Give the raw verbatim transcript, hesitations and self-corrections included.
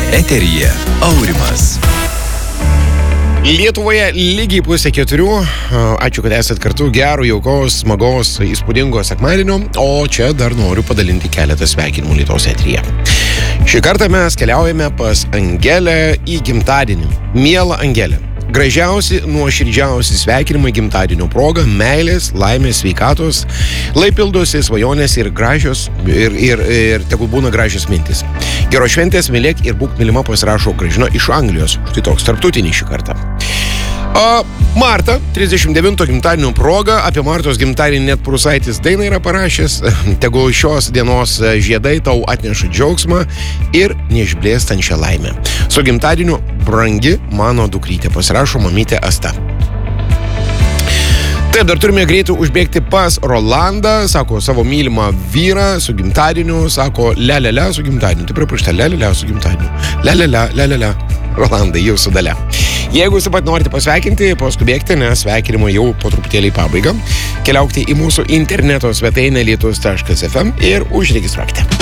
Eteryje Aurimas. Lietuvoje lygiai pusė keturių. Ačiū, kad esat kartu. Gero, jaukaus, smagaus, įspūdingo sekmadienio. O čia dar noriu padalinti keletą sveikinimų Lietuvos eteryje. Šį kartą mes keliaujame pas Angelę į gimtadienį. Miela Angelė. Gražiausi, nuoširdžiausi sveikinimai gimtadienio proga, meilės, laimės, sveikatos, lai pildosi svajonės ir gražios, ir, ir, ir tegul būna gražios mintis. Geros šventės, mylėk ir būk mylima, pasirašo Gražina iš Anglijos. Štai toks tarptautinis šį kartą. O Marta, trisdešimt devinto gimtadienio proga, apie Martos gimtadienį net Prūsaitis dainą yra parašęs. Tegul šios dienos žiedai tau atneša džiaugsmą ir neišblėstančią laimę. Su gimtadieniu, brangi mano dukrytė, pasirašo mamytė Asta. Taip, dar turime greitai užbėgti pas Rolandą, sako savo mylimą vyrą su gimtadieniu, sako le-le-le su gimtadieniu. Taip praprašta, le-le-le su gimtadieniu. Le-le-le, le-le-le. Rolandai, jau su dalia. Jeigu jūs taip pat norite pasveikinti, paskubėkite, nes sveikinimo jau po truputėlį į pabaigą. Keliaukite į mūsų interneto svetainę lietus taškas ef em ir užregistruokite.